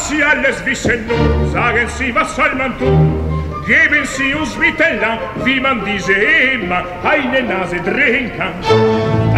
Sie alles wissen nun, sagen Sie, was soll man tun? Geben Sie uns Mittel an, wie man diese immer eine Nase drehen kann.